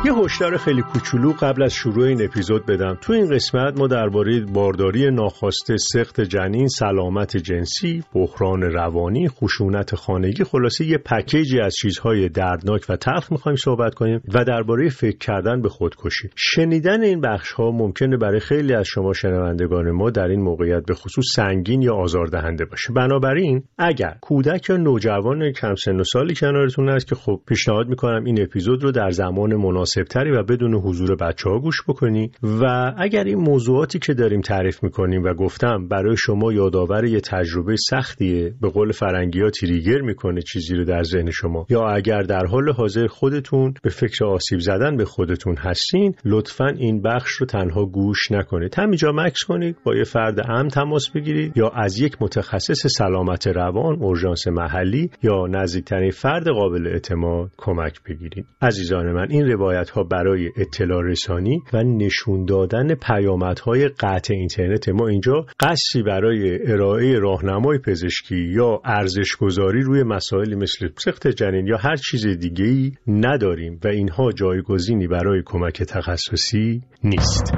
یه هشدار خیلی کوچولو قبل از شروع این اپیزود بدم. تو این قسمت ما درباره بارداری ناخواسته، سقط جنین، سلامت جنسی، بحران روانی، خشونت خانگی، خلاصه یه پکیجی از چیزهای دردناک و تلخ می‌خوایم صحبت کنیم و درباره فکر کردن به خودکشی. شنیدن این بخش‌ها ممکنه برای خیلی از شما شنوندگان ما در این موقعیت به خصوص سنگین یا آزاردهنده باشه. بنابراین اگر کودک یا نوجوان کم سن و سالی کنارتون هست که خب پیشنهاد می‌کنم این اپیزود رو در زمان مناسبتری و بدون حضور بچه‌ها گوش بکنی و اگر این موضوعاتی که داریم تعریف می‌کنیم و گفتم برای شما یادآور یه تجربه سختیه، به قول فرنگی‌ها تریگر می‌کنه چیزی رو در ذهن شما، یا اگر در حال حاضر خودتون به فکر آسیب زدن به خودتون هستین، لطفاً این بخش رو تنها گوش نکنید. همینجا مکس کنید، با یه فرد امن تماس بگیرید یا از یک متخصص سلامت روان، اورژانس محلی یا نزدیکترین فرد قابل اعتماد کمک بگیرید. عزیزان من، این روایت‌ها برای اطلاع رسانی و نشون دادن پیامدهای قطع اینترنت. ما اینجا قصدی برای ارائه راهنمای پزشکی یا ارزش‌گذاری روی مسائلی مثل سقط جنین یا هر چیز دیگه‌ای نداریم و اینها جایگزینی برای کمک تخصصی نیست.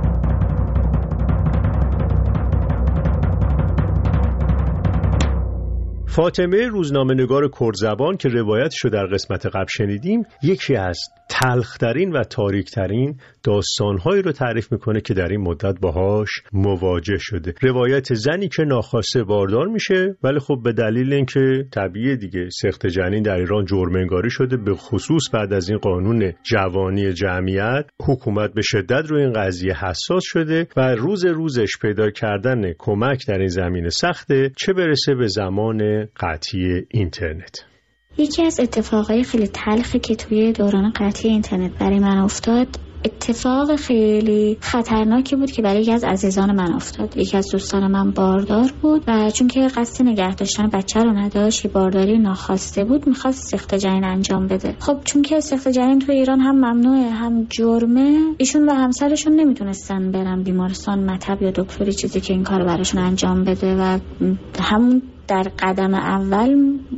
فاطمه روزنامه‌نگار کردزبان که روایتشو در قسمت قبل شنیدیم، یکی از تلخترین و تاریکترین داستانهایی رو تعریف میکنه که در این مدت باهاش مواجه شده. روایت زنی که ناخواسته باردار میشه، ولی خب به دلیل اینکه طبیعیه دیگه سقط جنین در ایران جرم انگاری شده، به خصوص بعد از این قانون جوانی جمعیت، حکومت به شدت روی این قضیه حساس شده و روزش پیدا کردن کمک در این زمینه سخته، چه برسه به زمان قطعی اینترنت. یکی از اتفاقای خیلی تلخی که توی دوران قطعی اینترنت برای من افتاد، اتفاق خیلی خطرناکی بود که برای یکی از عزیزان من افتاد. یکی از دوستان من باردار بود و چون که قصد نگه داشتن بچه رو نداشت، یه بارداری ناخواسته بود، میخواست سقط جنین انجام بده. خب چون که سقط جنین توی ایران هم ممنوعه هم جرمه، ایشون و همسرشون نمیتونستن برن بیمارستان، مطب یا دکتری چیزی که این کارو براشون انجام بده و همون در قدم اول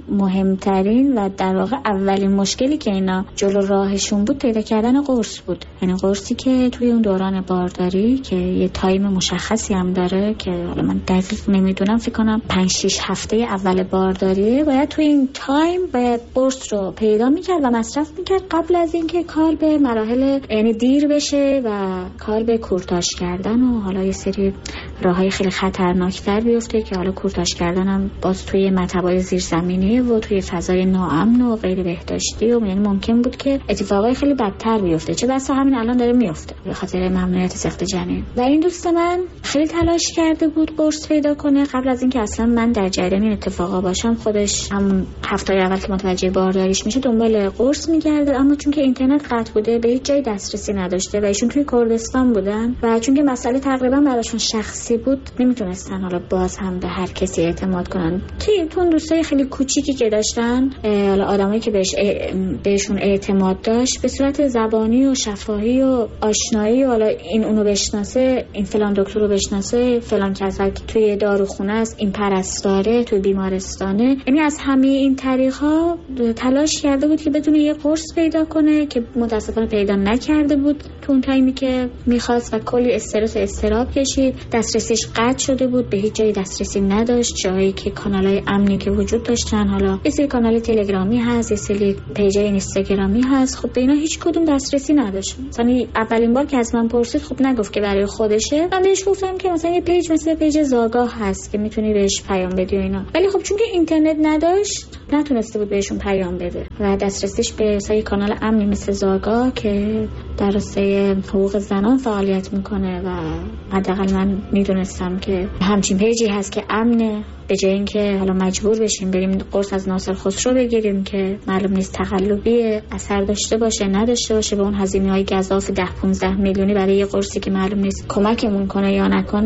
مهمترین و در واقع اولین مشکلی که اینا جلو راهشون بود پیدا کردن قرص بود. یعنی قرصی که توی اون دوران بارداری که یه تایم مشخصی هم داره که حالا من دقیق نمیدونم، فکر کنم 5-6 هفته اول بارداری باید توی این تایم باید قرص رو پیدا میکرد و مصرف میکرد قبل از اینکه کار به مراحل یعنی دیر بشه و کار به کورتاژ کردن و حالا یه سری راههای خیلی خطرناکتر بیفته که حالا کورتاژ کردن هم باز توی مطب‌های زیرزمینی و توی فضای ناامن و غیر بهداشتی و یعنی ممکن بود که اتفاقای خیلی بدتر بیفته، چه بسا همین الان داره میفته به خاطر ممنوعیت سقط جنین. و این دوست من خیلی تلاش کرده بود قرص پیدا کنه قبل از اینکه اصلا من در جریان این اتفاقا باشم. خودش همون هفته‌ی اول که متوجه بارداریش میشه دنبال قرص میگرده، اما چون که اینترنت قطع بوده به هیچ جای دسترسی نداشته و ایشون توی کردستان بودن و چون که مسئله تقریبا براشون شخصی بود نمیتونستن حالا باز هم به هر کسی اعتماد کنن. تو دوستای خیلی کوچیکی که داشتن، حالا آدمایی که بهشون اعتماد داشت، به صورت زبانی و شفاهی و آشنایی و حالا این اونو بشناسه، این فلان دکتر رو بشناسه، فلان کسا توی داروخونه است، این پرستاره توی بیمارستانه، یعنی از همه این طریق‌ها تلاش کرده بود که بتونه یه قرص پیدا کنه که متاسفانه پیدا نکرده بود تو اون تایمی که می‌خواست و کلی استرس و اضطراب کشید. دسترسیش قطع شده بود، به هیچ جای دسترسی نداشت. جایی که کانالای امنی که وجود داشتن، حالا یه سری کانال تلگرامی هست، یه سری پیجای اینستاگرامی هست، خب به اینا هیچ کدوم دسترسی نداشت. مثلا اولین بار که از من پرسید خب نگفت که برای خودشه، من بهش گفتم که مثلا یه پیج مثل پیج زاگاه هست که میتونی بهش پیام بدی و اینا، ولی خب چون که اینترنت نداشت نتونسته بود بهشون پیام بده و دسترسیش به سری کانال امنی مثل زاگاه که در راسته حقوق زنان فعالیت میکنه و حداقل من میدونستم که همچین پیجی هست که امنه، به جای اینکه حالا مجبور بشیم بریم قرص از ناصر خسرو بگیریم که معلوم نیست تقلبیه، اثر داشته باشه نداشته باشه، به اون هزینه‌های گزاف 10-15 میلیونی برای یه قرصی که معلوم نیست کمکمون کنه یا نکنه،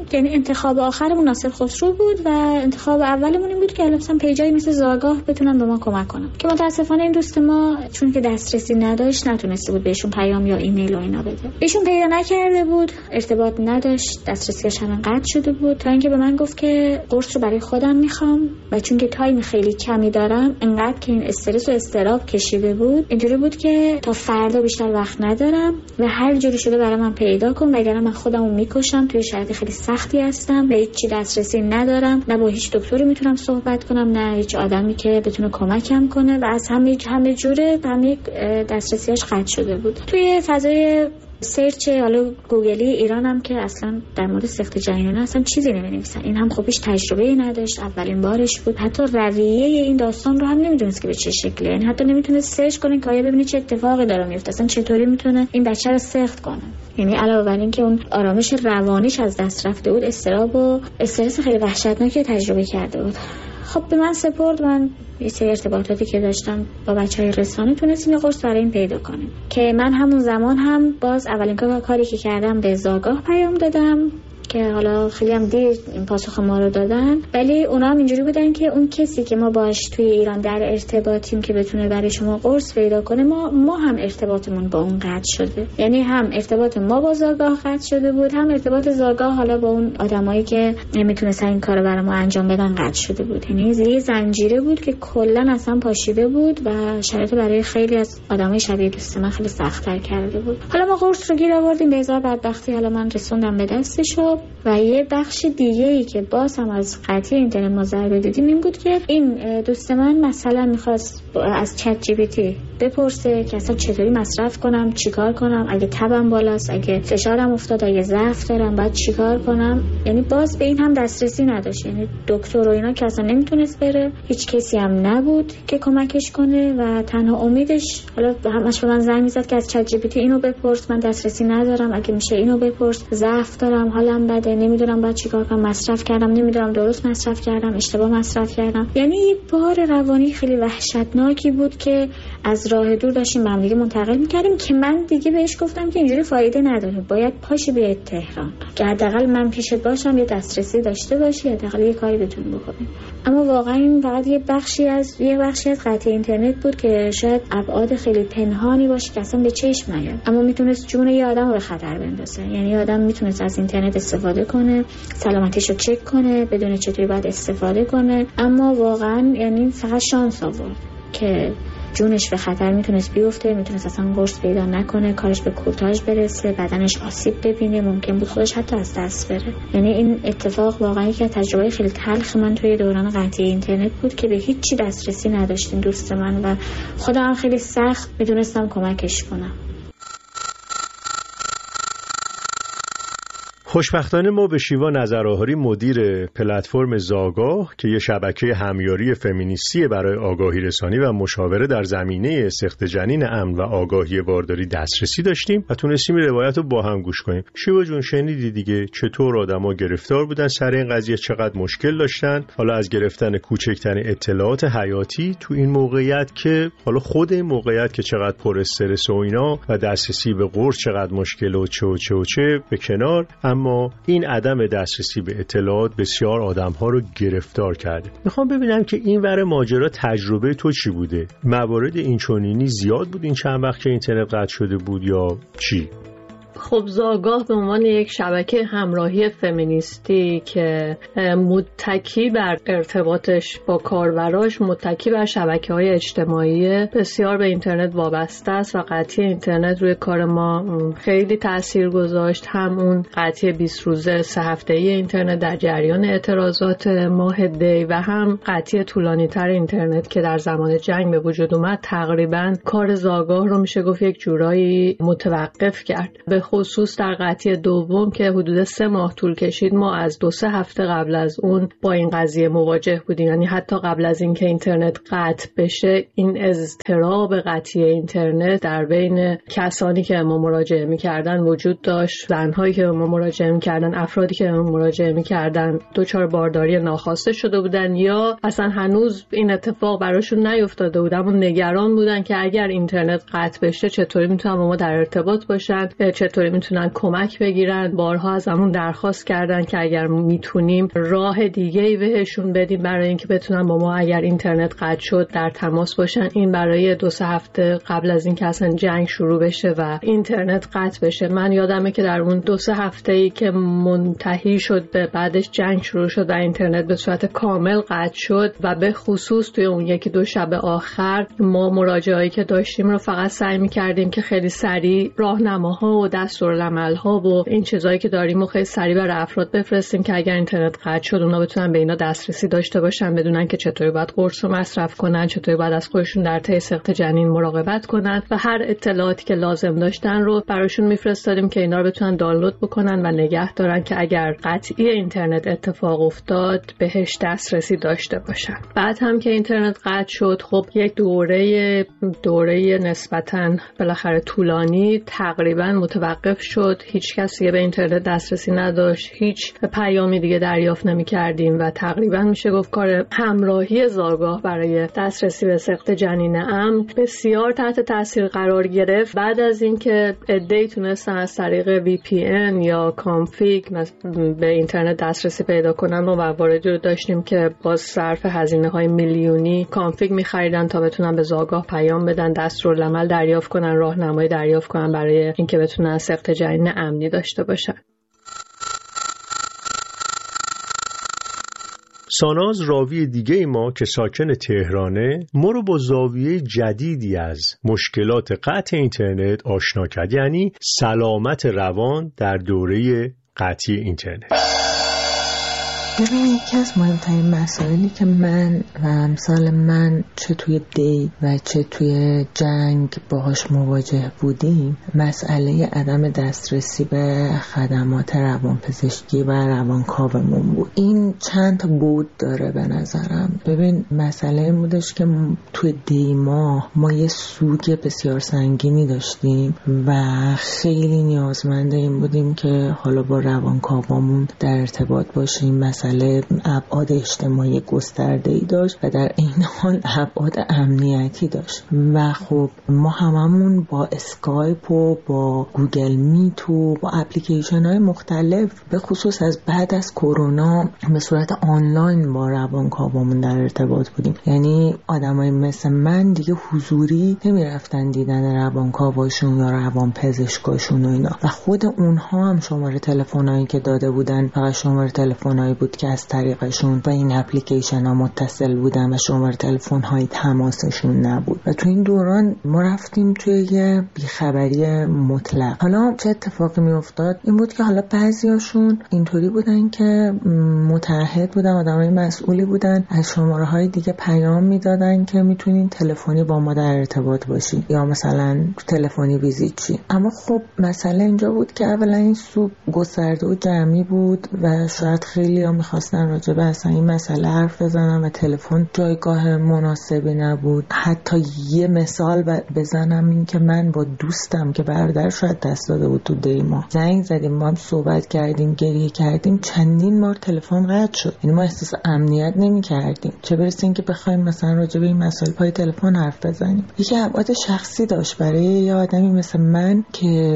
یعنی انتخاب آخرمون ناصر خسرو بود و انتخاب اولمون این بود که مثلا پیجایی مثل زاگاه بتونن به ما کمک کنن، که متاسفانه این دوست ما چون که دسترسی نداشت نتونسته بود بهشون پیام یا ایمیل و اینا بده. ایشون پیدا نکرده بود، ارتباط نداشت، دسترسیش هم قطع شده بود، تا اینکه به من گفت که قرص رو برای خودم میخوام و چون که تایم خیلی کمی دارم، انقدر که این استرس و اضطراب کشیده بود، اینجوری بود که تا فردا بیشتر وقت ندارم و هر جوری شده برای من پیدا کن وگرنه من خودمو میکشم، توی شرایط خیلی سختی هستم و هیچ دسترسی ندارم، نه با هیچ دکتری میتونم صحبت کنم نه هیچ آدمی که بتونه کمکم کنه و از همه جوره همه دسترسیاش قطع شده بود. توی فضای سرچ حالا گوگلی ایران هم که اصلا در مورد سقط جنینانه اصلا چیزی نمی‌نویسن. این هم خب هیچ تجربه‌ای نداشت، اولین بارش بود، حتی رویه این داستان رو هم نمی‌دونست که به چه شکلیه، یعنی حتی نمی‌تونست سرچ کنه که آیا ببینه چه اتفاقی داره میفته، اصلا چطوری میتونه این بچه رو سقط کنه. یعنی علاوه بر این که اون آرامش روانیش از دست رفته بود، استراب و استرس خیلی وحشتناکی تجربه کرده بود. خب به من سپرد، من یه سری ارتباطاتی که داشتم با بچهای رسانه تونستیم یه قرص برای این پیدا کنیم که من همون زمان هم باز اولین کاری که کردم به زاگاه پیام دادم که حالا خیلی هم دیر این پاسخ ما رو دادن، ولی اونا هم اینجوری بودن که اون کسی که ما باش توی ایران در ارتباطیم که بتونه برای شما قرص پیدا کنه، ما هم ارتباطمون با اون قطع شده، یعنی هم ارتباط ما با زاگاه قطع شده بود، هم ارتباط زاگاه حالا با اون آدمایی که نمیتونستن این کارو برای ما انجام بدن قطع شده بود. یعنی یه زنجیره بود که کلا اصلا پاشیده بود و شرایط برای خیلی از آدمای شبیه دوست من خیلی سخت‌تر کرده بود. حالا ما قرص رو گیر آوردیم، به هزار بدبختی حالا من رسوندم به دستش و یه بخش دیگه‌ای که باز هم از قطعی اینترنت ما ضربه دیدیم این بود که این دوست من مثلا می‌خواست از چت جی پی تی بپرسه که اصلا چطوری مصرف کنم، چیکار کنم، اگه تبم بالاست، اگه فشارم افتاد، اگه ضعف دارم باید چیکار کنم. یعنی باز به این هم دسترسی نداشت، یعنی دکتر و اینا که اصلا نمیتونست بره، هیچ کسی هم نبود که کمکش کنه و تنها امیدش حالا همش به من زنگ میزد که از چت جی پی تی اینو بپرس، من دسترسی ندارم، اگه میشه اینو بپرس، ضعف دارم، حالم بده، نمیدونم باید چیکار کنم، مصرف کردم نمیدونم درست مصرف کردم، اشتباه مصرف کردم. یعنی یه بار روانی خیلی وحشتناکی بود که از راه دور داشتیم به هم دیگه منتقل می‌کردیم که من دیگه بهش گفتم که اینجوری فایده نداره، باید پاشی بیای تهران که حداقل من پیشت باشم، یه دسترسی داشته باشی، حداقل یه کاری بتونی بکنی. اما واقعا این فقط یه بخشی از قطع اینترنت بود که شاید ابعاد خیلی پنهانی باشه که اصلا به چشم نیاد، اما میتونست جون یه آدم رو به خطر بندازه. یعنی آدم میتونست از اینترنت استفاده کنه، سلامتیش رو چک کنه، بدون چطوری باید استفاده کنه، اما واقعا یعنی فقط شانس آورد که جونش به خطر میتونست بیفته، میتونست اصلا قرص پیدا نکنه، کارش به کورتاژ برسه، بدنش آسیب ببینه، ممکن بود خودش حتی از دست بره. یعنی این اتفاق واقعا یکی از تجربه‌های خیلی تلخ من توی دوران قطعی اینترنت بود که به هیچی دسترسی نداشتین دوست من و خودم خیلی سخت میتونستم کمکش کنم. خوشبختانه ما به شیوا نظرآهاری مدیر پلتفرم زاگاه که یه شبکه همیاری فمینیستی برای آگاهی رسانی و مشاوره در زمینه سقط جنین امن و آگاهی بارداری دسترسی داشتیم و تونستیم روایت رو با هم گوش کنیم. شیوا جون شنیدی دیگه چطور آدما گرفتار بودن سر این قضیه، چقدر مشکل داشتن، حالا از گرفتن کوچکترین اطلاعات حیاتی تو این موقعیت که حالا خود این موقعیت که چقدر پر استرس و اینا و دسترسی به قرص چقدر مشکل و چه به کنار، اما این عدم دسترسی به اطلاعات بسیار آدم‌ها رو گرفتار کرده. میخوام ببینم که این ور ماجرا تجربه تو چی بوده؟ موارد اینچنینی زیاد بود این چند وقت که اینترنت قطع شده بود یا چی؟ خب زاگاه به عنوان یک شبکه همراهی فمینیستی که متکی بر ارتباطش با کاربراش، متکی بر شبکه‌های اجتماعی بسیار به اینترنت وابسته است و قطعی اینترنت روی کار ما خیلی تأثیر گذاشت. هم اون قطعی 20 روزه 3 هفته‌ای اینترنت در جریان اعتراضات ماه دی و هم قطعی طولانی‌تر اینترنت که در زمان جنگ به وجود اومد تقریباً کار زاگاه رو میشه گفت یک جورایی متوقف کرد. به خصوص در قطعی دوم که حدود 3 ماه طول کشید، ما از 2-3 هفته قبل از اون با این قضیه مواجه بودیم. یعنی حتی قبل از اینکه اینترنت قطع بشه این اضطراب قطعی اینترنت در بین کسانی که ما مراجعه می‌کردن وجود داشت، زن‌هایی که ما مراجعه می‌کردن، افرادی که ما مراجعه می‌کردن دچار بارداری ناخواسته شده بودن یا اصلا هنوز این اتفاق براشون نیفتاده بود اما نگران بودن که اگر اینترنت قطع بشه چطوری میتونن با ما در ارتباط باشن، چطور چطوری میتونن کمک بگیرن. بارها از همون درخواست کردن که اگر میتونیم راه دیگه‌ای بهشون بدیم برای اینکه بتونن با ما اگر اینترنت قطع شد در تماس باشن. این برای 2-3 هفته قبل از این که اصلا جنگ شروع بشه و اینترنت قطع بشه. من یادمه که در اون 2-3 هفته‌ای که منتهی شد به بعدش جنگ شروع شد و اینترنت به صورت کامل قطع شد و به خصوص توی اون 1-2 شب آخر ما مراجعه‌ای که داشتیم رو فقط سعی می‌کردیم که خیلی سریع راهنماها و دستورالعمل‌ها و این چیزایی که داریم و خیلی سریع برای افراد بفرستیم که اگر اینترنت قطع شد اونا بتونن به اینا دسترسی داشته باشن، بدونن که چطوری باید قرص رو مصرف کنن، چطوری باید از خودشون در طی سقط جنین مراقبت کنن و هر اطلاعاتی که لازم داشتن رو براشون میفرستادیم که اینا رو بتونن دانلود بکنن و نگه دارن که اگر قطعی اینترنت اتفاق افتاد بهش دسترسی داشته باشن. بعد هم که اینترنت قطع شد خب یک دوره نسبتاً بالاخره طولانی تقریباً متوقف شد. هیچ کسی به اینترنت دسترسی نداشت، هیچ پیامی دیگه دریافت نمی‌کردیم و تقریباً میشه گفت کار همراهی زاگاه برای دسترسی به سقط جنین امن بسیار تحت تاثیر قرار گرفت. بعد از اینکه عده‌ای تونستن از طریق VPN یا کانفیگ به اینترنت دسترسی پیدا کنن و مواردی رو داشتیم که با صرف هزینه‌های میلیونی کانفیگ می‌خریدن تا بتونن به زاگاه پیام بدن، دستورالعمل دریافت کنن، راهنمایی دریافت کنن برای اینکه بتونن سقط جنین امنی داشته باشن. ساناز راوی دیگه ما که ساکن تهرانه ما رو با زاویه جدیدی از مشکلات قطع اینترنت آشنا کرد، یعنی سلامت روان در دوره قطعی اینترنت. ببین یکی از مهمترین مسائلی که من و امثال من چه توی دی و چه توی جنگ باهاش مواجه بودیم مسئله عدم دسترسی به خدمات روانپزشکی و روانکاومون بود. این چند تا بود داره به نظرم. ببین مسئله این بودش که توی دی ما یه سوگ بسیار سنگینی داشتیم و خیلی نیازمند این بودیم که حالا با روانکاومون در ارتباط باشیم. مسئله ابعاد اجتماعی گسترده‌ای داشت و در این حال ابعاد امنیتی داشت و خب ما هممون با اسکایپ و با گوگل میت و با اپلیکیشن‌های مختلف به خصوص از بعد از کرونا به صورت آنلاین با روانکاومون در ارتباط بودیم. یعنی آدمای مثل من دیگه حضوری نمیرفتن دیدن روانکاوشون یا روانپزشکاشون و اینا و خود اونها هم شماره تلفنایی که داده بودن فقط شماره تلفنایی بود که از طریقشون با این اپلیکیشن ها متصل بودن و شماره تلفن های تماسشون نبود و تو این دوران ما رفتیم توی یه بیخبری مطلق. حالا چه اتفاقی می افتاد این بود که حالا بعضیاشون اینطوری بودن که متعهد بودن، آدمای مسئولی بودن، از شماره های دیگه پیام میدادن که میتونین تلفنی با ما در ارتباط باشین یا مثلا تلفنی ویزیت چی. اما خب مسئله اینجا بود که اولا این سوگ گسترده و جمعی بود و شاید خیلی میخواستن راجع به اصلا این مسئله حرف بزنن و تلفن جایگاه مناسبی نبود. حتی یه مثال بزنم این که من با دوستم که برادر شاید دست داده بود تو دیما زنگ زدیم، ما هم صحبت کردیم، گریه کردیم، چندین بار تلفن قطع شد. یعنی ما احساس امنیت نمی کردیم، چه برسه این که بخوایم مثلا راجع به این مسائل پای تلفن حرف بزنیم. یکی ابعاد شخصی داشت برای یه آدمی مثل من که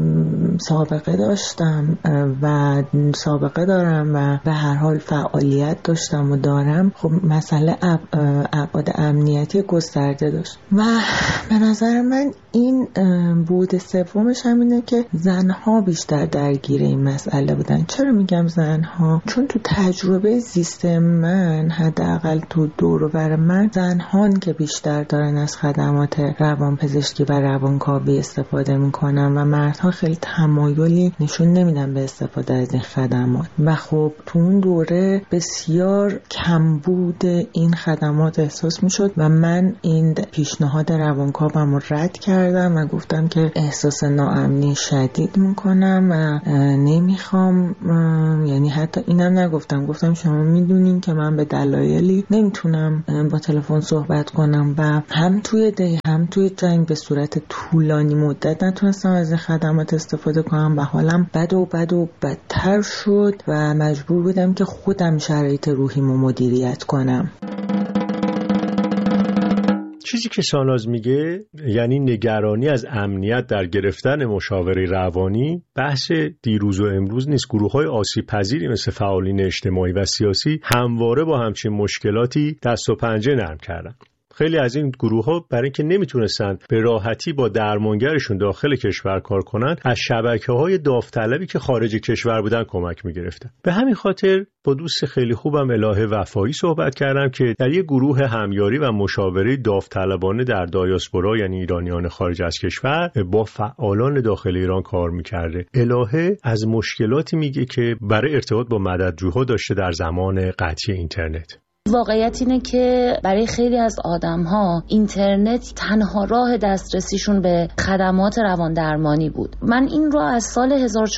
سابقه داشتم و سابقه دارم و به هر حال فعالیت داشتم و دارم. خب مسئله ابعاد امنیتی گسترده داشت و به نظر من این بود سومش همینه که زنها بیشتر درگیر این مسئله بودن. چرا میگم زنها؟ چون تو تجربه زیست من حداقل تو دور و بر من زنهان که بیشتر دارن از خدمات روانپزشکی و روانکاوی استفاده میکنن و مردها خیلی تمایلی نشون نمیدن به استفاده از این خدمات و خب تو اون دوره بسیار کمبود این خدمات احساس میشد و من این پیشنهاد روانکاوم رو رد کردم و گفتم که احساس ناامنی شدید میکنم و نمیخوام، یعنی حتی اینم نگفتم، گفتم شما میدونین که من به دلایلی نمیتونم با تلفن صحبت کنم و هم توی دی هم توی جنگ به صورت طولانی مدت نتونستم از این خدمات استفاده کنم و حالم بد و بدتر شد و مجبور بودم که خودم شرایط روحیمو مدیریت کنم. چیزی که ساناز میگه، یعنی نگرانی از امنیت در گرفتن مشاوره روانی، بحث دیروز و امروز نیست. گروه‌های آسیب‌پذیری مثل فعالین اجتماعی و سیاسی همواره با همچین مشکلاتی دست و پنجه نرم کردن. خیلی از این گروه‌ها برای اینکه نمیتونستن به راحتی با درمانگرشون داخل کشور کار کنن، از شبکه‌های داوطلبی که خارج کشور بودن کمک می‌گرفتن. به همین خاطر با دوست خیلی خوبم الهه وفایی صحبت کردم که در یک گروه همیاری و مشاوره داوطلبانه در دایاسپورا، یعنی ایرانیان خارج از کشور، با فعالان داخل ایران کار می‌کرده. الهه از مشکلاتی میگه که برای ارتباط با مددجوها داشته در زمان قطعی اینترنت. واقعیت اینه که برای خیلی از آدم‌ها اینترنت تنها راه دسترسیشون به خدمات رواندرمانی بود. من این رو از سال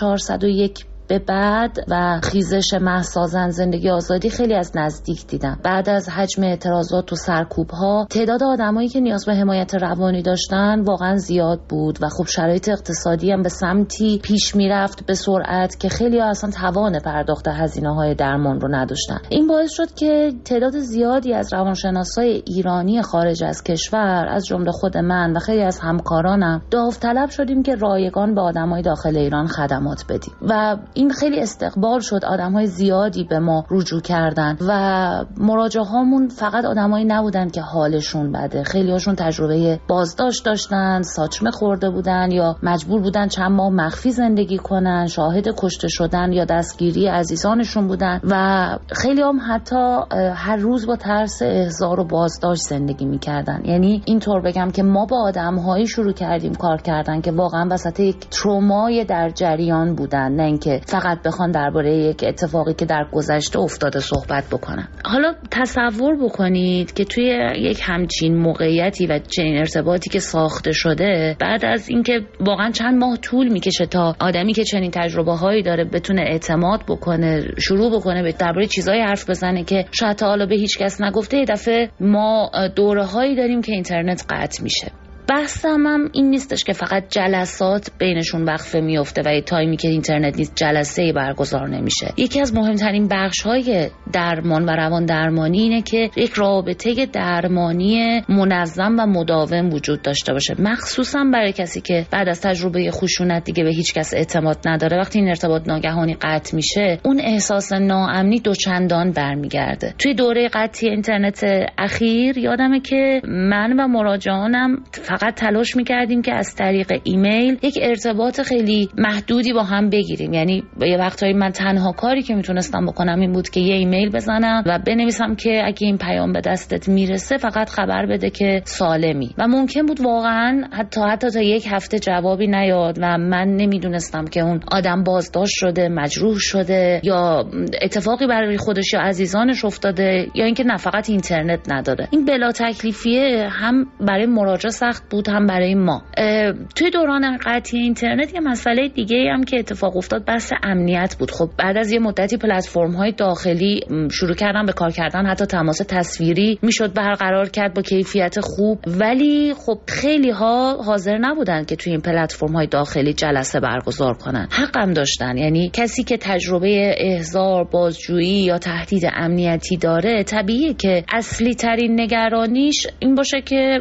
1401 به بعد و خیزش مهسا زن زندگی آزادی خیلی از نزدیک دیدم. بعد از حجم اعتراضات و سرکوب‌ها، تعداد آدمایی که نیاز به حمایت روانی داشتن واقعا زیاد بود و خب شرایط اقتصادی هم به سمتی پیش میرفت به سرعت که خیلی‌ها اصلا توان پرداخت هزینه‌های درمان رو نداشتن. این باعث شد که تعداد زیادی از روانشناسای ایرانی خارج از کشور، از جمله خود من و خیلی از همکارانم، داوطلب شدیم که رایگان به آدمای داخل ایران خدمات بدیم و این خیلی استقبال شد. آدم‌های زیادی به ما رجوع کردن و مراجعهامون فقط آدمایی نبودن که حالشون بده. خیلی‌هاشون تجربه بازداشت داشتن، ساچمه خورده بودن یا مجبور بودن چند ماه مخفی زندگی کنن، شاهد کشته شدن یا دستگیری عزیزانشون بودن و خیلی‌هام حتی هر روز با ترس احضار و بازداشت زندگی می‌کردن. یعنی اینطور بگم که ما با آدم‌هایی شروع کردیم کار کردن که واقعا وسط یک ترومای در جریان بودن، نه اینکه فقط بخوان درباره یک اتفاقی که در گذشته افتاده صحبت بکنن. حالا تصور بکنید که توی یک همچین موقعیتی و چنین ارتباطی که ساخته شده، بعد از اینکه واقعا چند ماه طول میکشه تا آدمی که چنین تجربه‌هایی داره بتونه اعتماد بکنه، شروع بکنه به درباره چیزایی حرف بزنه که شاید تا حالا به هیچ کس نگفته، یه دفعه ما دوره‌هایی داریم که اینترنت قطع میشه. بحثم هم این نیستش که فقط جلسات بینشون وقفه میفته و یه تایمی که اینترنت نیست جلسه‌ای برگزار نمیشه. یکی از مهمترین بخش‌های درمان و روان درمانی اینه که یک رابطه درمانی منظم و مداوم وجود داشته باشه، مخصوصا برای کسی که بعد از تجربه خشونت دیگه به هیچ کس اعتماد نداره. وقتی این ارتباط ناگهانی قطع میشه، اون احساس ناامنی دوچندان برمیگرده. توی دوره قطعی اینترنت اخیر یادمه که من و مراجعانم فقط تلاش میکردیم که از طریق ایمیل یک ارتباط خیلی محدودی با هم بگیریم. یعنی یه وقتایی من تنها کاری که میتونستم بکنم این بود که یه ایمیل بزنم و بنویسم که اگه این پیام به دستت میرسه فقط خبر بده که سالمی. و ممکن بود واقعا حتی تا یک هفته جوابی نیاد و من نمیدونستم که اون آدم بازداشت شده، مجروح شده یا اتفاقی برای خودش یا عزیزانش افتاده یا اینکه نه فقط اینترنت نداره. این بلا تکلیفیه هم برای مراجع سخت بود هم برای ما. توی دوران قطعی اینترنت یه مسئله دیگه هم که اتفاق افتاد بحث امنیت بود. خب بعد از یه مدتی پلتفرم‌های داخلی شروع کردن به کار کردن، حتی تماس تصویری میشد برقرار کرد با کیفیت خوب، ولی خب خیلی ها حاضر نبودن که توی این پلتفرم‌های داخلی جلسه برگزار کنن. حقم داشتن. یعنی کسی که تجربه احضار، بازجویی یا تهدید امنیتی داره، طبیعیه که اصلی ترین نگرانیش این باشه که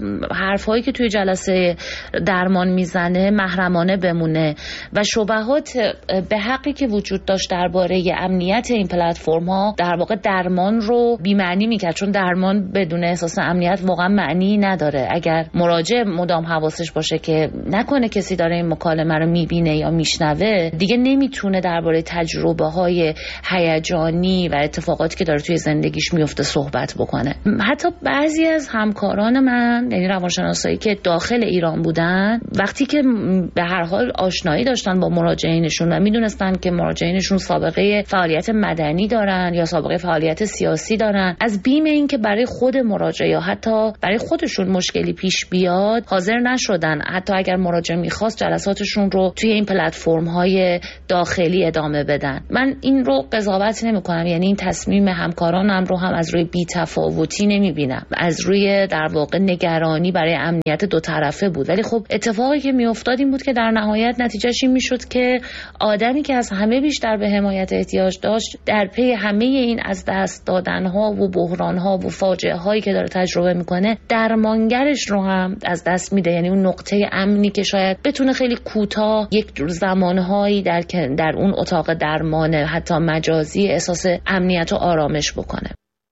حرفایی که توی جلسه درمان میزنه محرمانه بمونه و شبهات به حقی که وجود داشت درباره امنیت این پلتفرم ها در واقع درمان رو بی‌معنی میکرد، چون درمان بدون احساس امنیت واقعا معنی نداره. اگر مراجع مدام حواسش باشه که نکنه کسی داره این مکالمه رو میبینه یا میشنوه، دیگه نمیتونه درباره تجربه های هیجانی و اتفاقاتی که داره توی زندگیش میفته صحبت بکنه. حتی بعضی از همکاران من، یعنی روانشناسایی که داخل ایران بودن، وقتی که به هر حال آشنایی داشتن با مراجعینشون و میدونستن که مراجعینشون سابقه فعالیت مدنی دارن یا سابقه فعالیت سیاسی دارن، از بیم این که برای خود مراجع یا حتی برای خودشون مشکلی پیش بیاد حاضر نشدن، حتی اگر مراجع میخواست جلساتشون رو توی این پلتفرم‌های داخلی ادامه بدن. من این رو قضاوت نمی‌کنم، یعنی این تصمیم همکارانم رو هم از روی بی‌تفاوتی نمی‌بینم، از روی در واقع نگرانی برای امنیت دو طرفه بود. ولی خب اتفاقی که میافتاد این بود که در نهایت نتیجهش این میشد که آدمی که از همه بیشتر به حمایت احتیاج داشت در پی همه این از دست دادن‌ها و بحران‌ها و فاجعه‌هایی که داره تجربه میکنه درمانگرش رو هم از دست میده. یعنی اون نقطه امنی که شاید بتونه خیلی کوتاه یک زمانهایی در اون اتاق درمان حتی مجازی احساس امنیت و آرامش بکنه.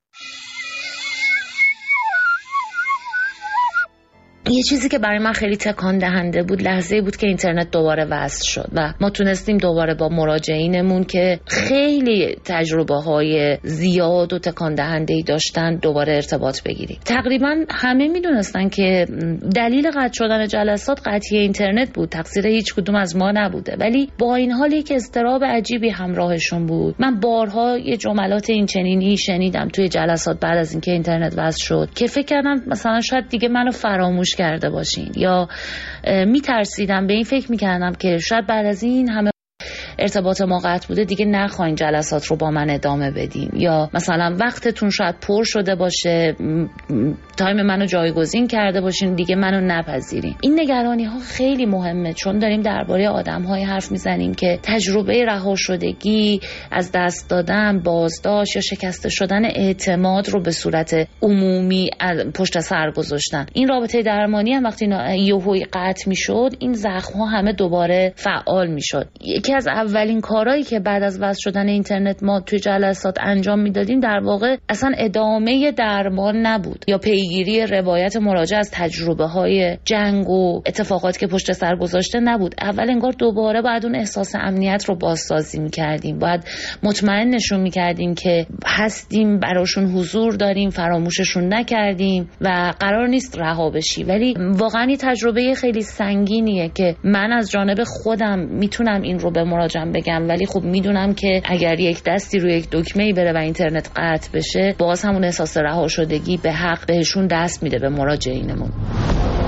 یه چیزی که برای من خیلی تکان دهنده بود لحظه‌ای بود که اینترنت دوباره وصل شد و ما تونستیم دوباره با مراجعینمون که خیلی تجربه‌های زیاد و تکان دهنده‌ای داشتن دوباره ارتباط بگیریم. تقریبا همه میدونستن که دلیل قطع شدن جلسات قطعی اینترنت بود، تقصیر هیچ کدوم از ما نبوده. ولی با این حال یک اضطراب عجیبی همراهشون بود. من بارها یه جملات این چنینی شنیدم توی جلسات بعد از اینکه اینترنت وصل شد که فکر کردم مثلا شاید دیگه منو فراموش کرده باشین، یا میترسیدم، به این فکر میکردم که شاید بعد از این همه ارتباط ما قطع بوده دیگه نخواین جلسات رو با من ادامه بدین، یا مثلا وقتتون شاید پر شده باشه، تایم منو جایگزین کرده باشین دیگه منو نپذیرین. این نگرانی ها خیلی مهمه چون داریم درباره آدم‌های حرف میزنیم که تجربه رها شدگی، از دست دادن، بازداشت یا شکسته شدن اعتماد رو به صورت عمومی پشت سر گذاشتن. این رابطه درمانی هم وقتی یهویی قطع میشد این زخم‌ها همه دوباره فعال میشد. یکی از اولین کارهایی که بعد از وصل شدن اینترنت ما توی جلسات انجام میدادیم در واقع اصلا ادامه درمان نبود یا پیگیری روایت مراجع از تجربه‌های جنگ و اتفاقاتی که پشت سر گذاشته نبود. اول انگار دوباره باید اون احساس امنیت رو بازسازی می‌کردیم، باید مطمئنشون می‌کردیم که هستیم، براشون حضور داریم، فراموششون نکردیم و قرار نیست رها بشی. ولی واقعا این تجربه خیلی سنگینیه که من از جانب خودم میتونم این رو به مراجعم بگم، ولی خب میدونم که اگر یک دستی روی یک دکمه‌ای بره و اینترنت قطع بشه باز همون احساس رها شدگی به حق بهشون دست میده به مراجعینمون.